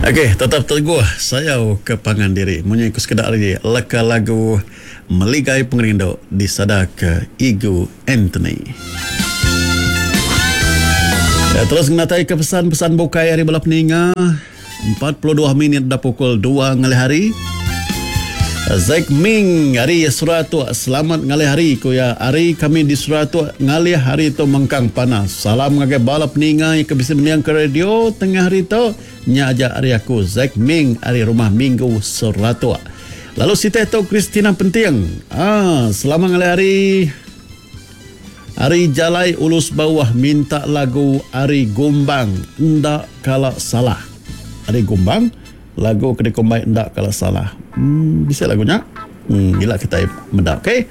Okey, tetap teguh saya ke pangan diri. Munyi ku sekedar lagi leka lagu Meligai Pengerindu di sadak Igu Anthony. Ya, terus mengatai ke pesan-pesan bukai hari balap ninga 42 minit dah pukul 2 ngalih hari. Zaik Ming hari Suratu selamat ngalih hari ko ya hari kami di Suratu ngalih hari tu mengkang panas. Salam ngagai balap ninga yang ke bisa mendiang ke radio tengah hari tu nya aja hari aku Zaik Ming hari rumah Minggu Suratu. Lalu si Teto Kristina Penting. Selamat ngalih hari. Ari Jalai Ulus Bawah minta lagu Ari Gumbang ndak kalau salah. Ari Gumbang lagu Kedai Kombai ndak kalau salah. Bisa lagunya? Gila kita mendak. Okey.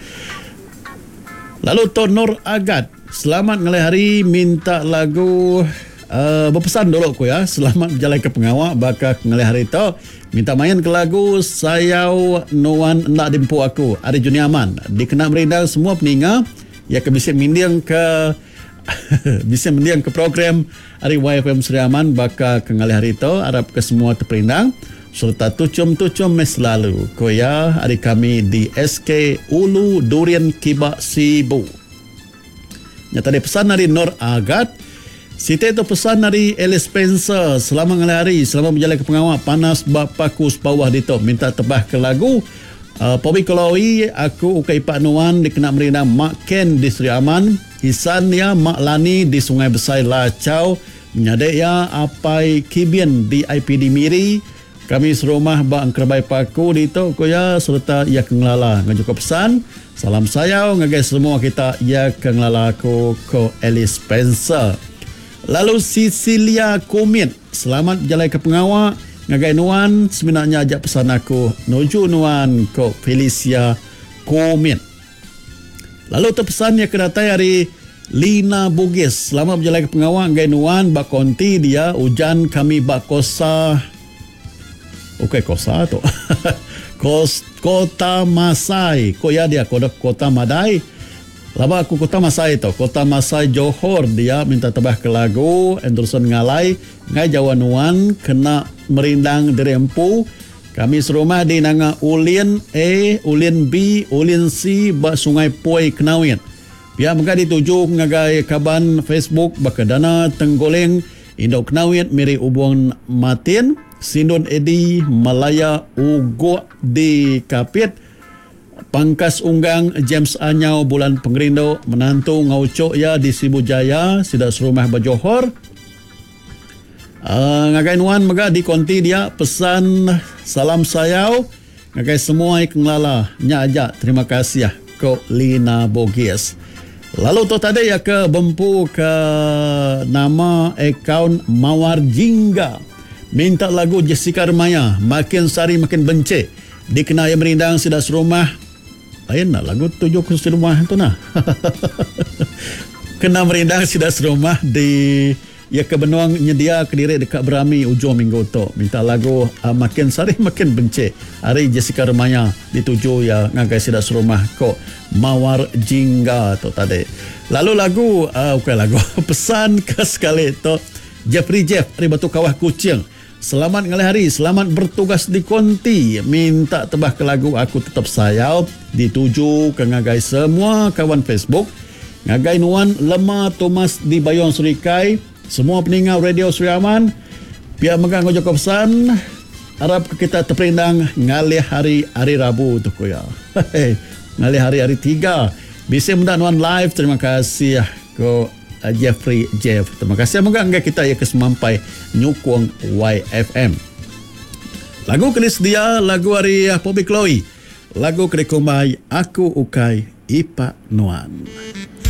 Lalu Tonor Agat selamat ngalih hari minta lagu berpesan dulu aku ya. Selamat berjalan ke pengawak bakal ngalih hari tu minta main ke lagu Sayau Nuan ndak dimpu aku. Ari Juniaman dikena merindang semua peninga ya ke bisa mendiang ke bisa mendiang ke program hari YFM Seriaman baka ke ngalih hari itu harap ke semua terperindang serta tucum-tucum mes lalu koya hari kami di SK Ulu Durian Kibak Sibu. Nyata ada pesan dari Nur Agat. Siti itu pesan dari Alice Spencer. Selamat ngalih hari, selamat berjalan ke pengawak panas bapakus bawah dito minta tebah ke lagu Pobi Kolawi aku ukai Pak Nuan dikena merindang Mak Ken di Sri Aman Hisan ya Mak Lani di Sungai Besai Lacau menyadek ya Apai Kibian di IPD Miri kami serumah Bang Kerbai Paku di to ya serta ya kenglala ngajuk pesan salam sayau ngagai semua kita ya kenglala ko Alice Spencer. Lalu Cecilia Kumit selamat jalan ke pengawak ngagai Nuan sebenarnya ajak pesan aku nuju Nuan ko Felicia Komit. Lalu terpesan yang kedatai hari Lina Bugis selamat berjalan ke pengawal ngagai Nuan bak konti dia hujan kami bak kosa kosa tu Kota Masai ko ya dia Kota Madai laba aku Kota Masai tu Kota Masai Johor dia minta tebah ke lagu Anderson ngalai ngai Jawa Nuan kena merindang dirempu kami serumah di nanga Ulin A Ulin B Ulin C bak Sungai Poi Kenawit pihak mereka dituju ngagai kaban Facebook bakadana Tenggoleng Indo Kenawit miri ubung Matin Sindon Edi Malaya Ugo di Kapit Pangkas Unggang James Anyau Bulan Pengerindo menantu ngaucok ya di Sibu Jaya sidak serumah Bajohor. Ngagai Nuan mega di konti dia pesan salam sayau ngagai semua ikan lala nya aja terima kasih ya ko Lina Bogis. Lalu tu tadi ya ke Bempu ke nama akaun Mawar Jingga minta lagu Jessica Remaya makin sari makin benci dikena yang merindang sidak serumah lain nak lagu tujuh ke serumah tu nah kena merindang sidak serumah di ya ke Benuang nyedia kediri dekat Berami ujung minggu tu minta lagu makin sari makin benci hari Jessica Remaya dituju ya ngagai sidak serumah ko Mawar Jingga tu tadi. Lalu lagu lagu pesan ke sekali tu Jeffrey Jeff dari Batu Kawah Kucing selamat ngalih hari selamat bertugas di konti minta tebah ke lagu aku tetap sayau dituju ke ngagai semua kawan Facebook ngagai Nuan Lemah Thomas di Bayong Serikai semua peninggal Radio Sri Aman pihak megang ngojok pesan harap kita terperindang ngalih hari Rabu tu koya ngalih hari 3 bisa mendak Nuan live terima kasih ko Jeffrey Jeff terima kasih moga enggak kita ya kesemampai nyukung YFM. Lagu kenis dia lagu hari Pobi Chloe lagu Kedai Kombai aku ukai Ipa Nuan.